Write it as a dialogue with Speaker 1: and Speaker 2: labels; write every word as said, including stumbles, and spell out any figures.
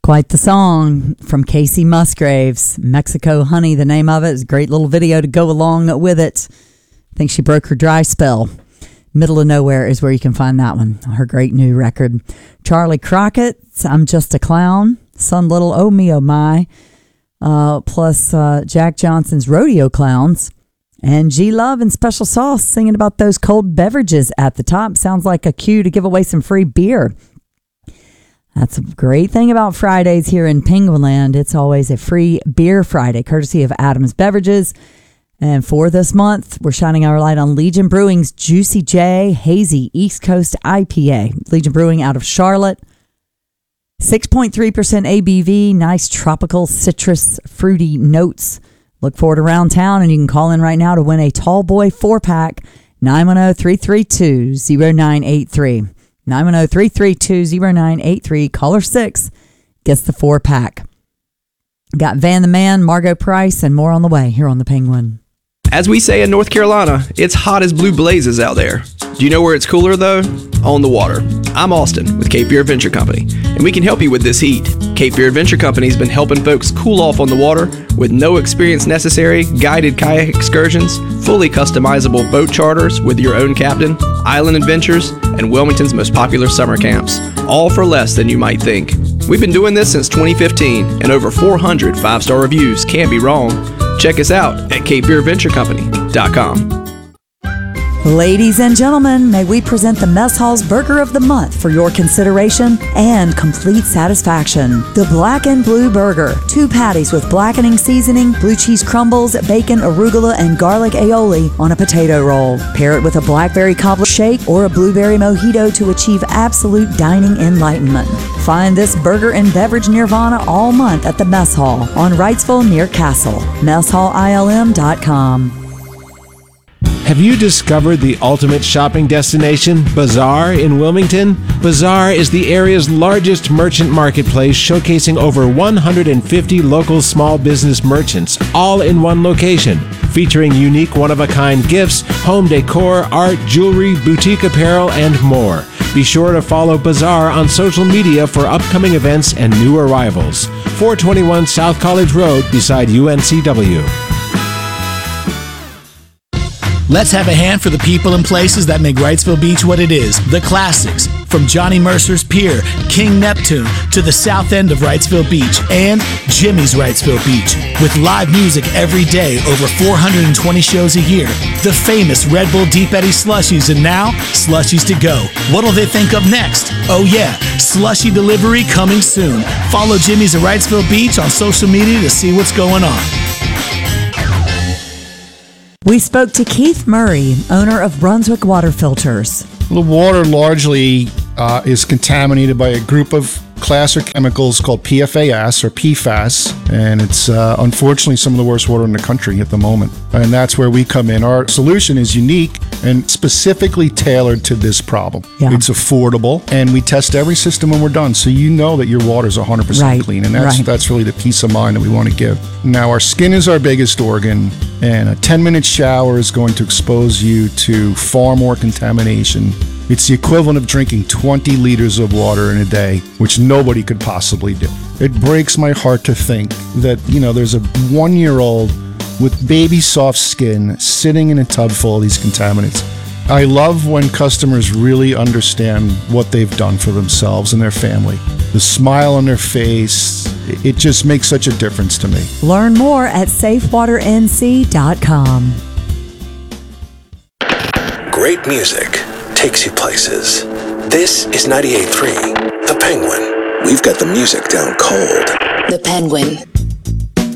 Speaker 1: Quite the song from Casey Musgraves. Mexico Honey, the name of it. It's a great little video to go along with it. I think she broke her dry spell. Middle of Nowhere is where you can find that one. Her great new record. Charlie Crockett's I'm Just a Clown. Sun Little, Oh Me Oh My. Uh, plus uh, Jack Johnson's Rodeo Clowns. And G Love and Special Sauce singing about those cold beverages at the top. Sounds like a cue to give away some free beer. That's a great thing about Fridays here in Penguinland. It's always a free beer Friday, courtesy of Adams Beverages. And for this month, we're shining our light on Legion Brewing's Juicy J Hazy East Coast I P A. Legion Brewing out of Charlotte. six point three percent A B V, nice tropical citrus fruity notes. Look for it around town, and you can call in right now to win a Tall Boy four-pack, nine one zero, three three two, zero nine eight three. nine one zero, three three two, zero nine eight three. Caller six gets the four-pack. Got Van the Man, Margot Price, and more on the way here on The Penguin.
Speaker 2: As we say in North Carolina, it's hot as blue blazes out there. Do you know where it's cooler, though? On the water. I'm Austin with Cape Fear Adventure Company, and we can help you with this heat. Cape Fear Adventure Company has been helping folks cool off on the water with no experience necessary, guided kayak excursions, fully customizable boat charters with your own captain, island adventures, and Wilmington's most popular summer camps, all for less than you might think. We've been doing this since twenty fifteen, and over four hundred five-star reviews can't be wrong. Check us out at cape fear adventure company dot com.
Speaker 1: Ladies and gentlemen, may we present the Mess Hall's Burger of the Month for your consideration and complete satisfaction. The Black and Blue Burger. Two patties with blackening seasoning, blue cheese crumbles, bacon, arugula, and garlic aioli on a potato roll. Pair it with a blackberry cobbler shake or a blueberry mojito to achieve absolute dining enlightenment. Find this burger and beverage nirvana all month at the Mess Hall on Wrightsville near Castle. mess hall I L M dot com.
Speaker 3: Have you discovered the ultimate shopping destination, Bazaar in Wilmington? Bazaar is the area's largest merchant marketplace, showcasing over one hundred fifty local small business merchants, all in one location, featuring unique one-of-a-kind gifts, home decor, art, jewelry, boutique apparel, and more. Be sure to follow Bazaar on social media for upcoming events and new arrivals. four twenty-one South College Road beside U N C W.
Speaker 4: Let's have a hand for the people and places that make Wrightsville Beach what it is. The classics, from Johnny Mercer's Pier, King Neptune, to the south end of Wrightsville Beach, and Jimmy's Wrightsville Beach. With live music every day, over four hundred twenty shows a year. The famous Red Bull Deep Eddy Slushies, and now, Slushies to go. What'll they think of next? Oh yeah, Slushie delivery coming soon. Follow Jimmy's at Wrightsville Beach on social media to see what's going on.
Speaker 1: We spoke to Keith Murray, owner of Brunswick Water Filters.
Speaker 5: The water largely uh, is contaminated by a group of class or chemicals called P F A S or P FAS, and it's uh, unfortunately some of the worst water in the country at the moment. And that's where we come in. Our solution is unique and specifically tailored to this problem. Yeah. It's affordable, and we test every system when we're done, so you know that your water is one hundred percent right. clean, and that's right. that's really the peace of mind that we want to give. Now, our skin is our biggest organ, and a ten-minute shower is going to expose you to far more contamination. It's the equivalent of drinking twenty liters of water in a day, which nobody could possibly do. It breaks my heart to think that, you know, there's a one-year-old with baby soft skin sitting in a tub full of these contaminants. I love when customers really understand what they've done for themselves and their family. The smile on their face, it just makes such a difference to me.
Speaker 1: Learn more at safe water N C dot com.
Speaker 6: Great music takes you places. This is ninety-eight point three, The Penguin. We've got the music down cold.
Speaker 7: The Penguin.